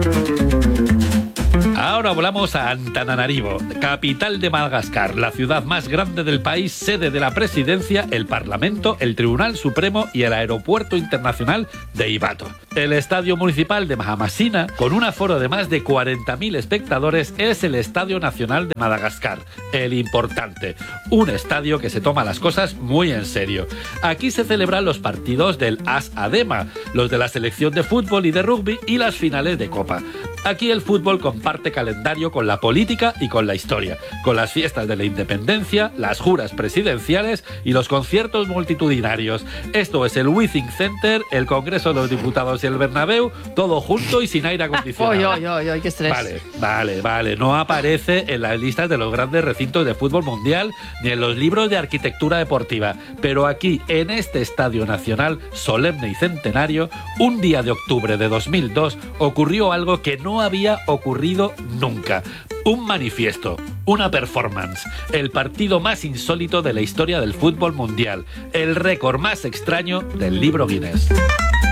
Ahora volamos a Antananarivo, capital de Madagascar, la ciudad más grande del país, sede de la presidencia, el Parlamento, el Tribunal Supremo y el Aeropuerto Internacional de Ibato. El Estadio Municipal de Mahamasina, con un aforo de más de 40.000 espectadores, es el Estadio Nacional de Madagascar, el importante. Un estadio que se toma las cosas muy en serio. Aquí se celebran los partidos del AS Adema, los de la selección de fútbol y de rugby y las finales de Copa. Aquí el fútbol comparte calendario con la política y con la historia, con las fiestas de la independencia, las juras presidenciales y los conciertos multitudinarios. Esto es el Withing Center, el Congreso de los Diputados y el Bernabéu, todo junto y sin aire acondicionado. ¡Oy, qué estrés! Vale. No aparece en las listas de los grandes recintos de fútbol mundial ni en los libros de arquitectura deportiva. Pero aquí, en este Estadio Nacional solemne y centenario, un día de octubre de 2002, ocurrió algo que no había ocurrido nunca. Un manifiesto, una performance, el partido más insólito de la historia del fútbol mundial, el récord más extraño del libro Guinness.